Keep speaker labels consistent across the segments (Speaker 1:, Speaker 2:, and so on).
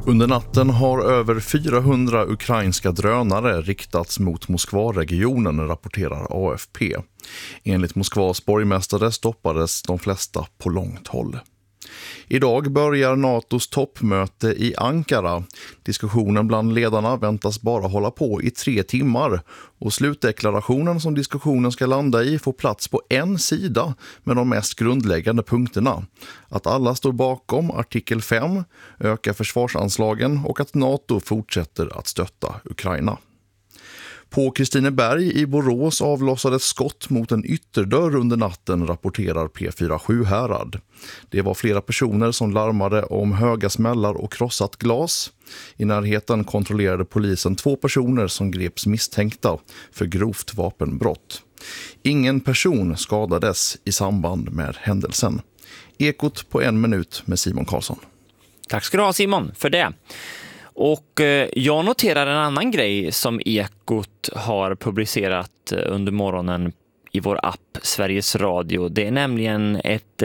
Speaker 1: Under natten har över 400 ukrainska drönare riktats mot Moskva-regionen, rapporterar AFP. Enligt Moskvas borgmästare stoppades de flesta på långt håll. Idag börjar NATOs toppmöte i Ankara. Diskussionen bland ledarna väntas bara hålla på i 3 timmar och slutdeklarationen som diskussionen ska landa i får plats på en sida med de mest grundläggande punkterna. Att alla står bakom artikel 5, öka försvarsanslagen och att NATO fortsätter att stötta Ukraina. På Kristineberg i Borås avlossades skott mot en ytterdörr under natten, rapporterar P4 Sjuhärad. Det var flera personer som larmade om höga smällar och krossat glas. I närheten kontrollerade polisen 2 personer som greps misstänkta för grovt vapenbrott. Ingen person skadades i samband med händelsen. Ekot på 1 minut med Simon Karlsson.
Speaker 2: Tack ska du ha, Simon, för det. Och jag noterar en annan grej som Ekot har publicerat under morgonen i vår app Sveriges Radio. Det är nämligen ett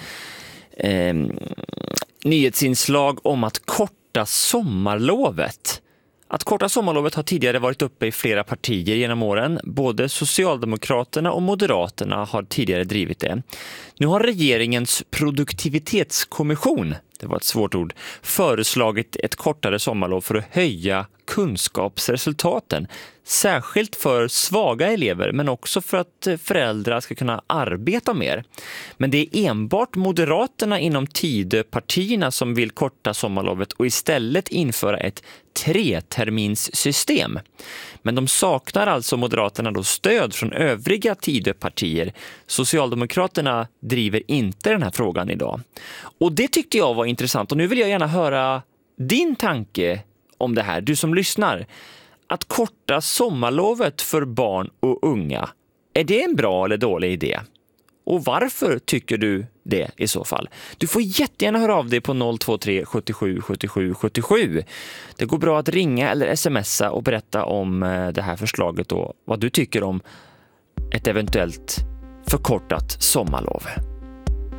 Speaker 2: nyhetsinslag om att korta sommarlovet. Att korta sommarlovet har tidigare varit uppe i flera partier genom åren. Både Socialdemokraterna och Moderaterna har tidigare drivit det. Nu har regeringens produktivitetskommission, det var ett svårt ord, föreslagit ett kortare sommarlov för att höja kunskapsresultaten. Särskilt för svaga elever men också för att föräldrar ska kunna arbeta mer. Men det är enbart Moderaterna inom Tidöpartierna som vill korta sommarlovet och istället införa ett 3-terminssystem. Men de saknar alltså Moderaterna då stöd från övriga Tidöpartier. Socialdemokraterna driver inte den här frågan idag. Och det tyckte jag var intressant och nu vill jag gärna höra din tanke om det här, du som lyssnar. Att korta sommarlovet för barn och unga, är det en bra eller dålig idé? Och varför tycker du det i så fall? Du får jättegärna höra av dig på 023 77 77 77. Det går bra att ringa eller smsa och berätta om det här förslaget och vad du tycker om ett eventuellt förkortat sommarlov.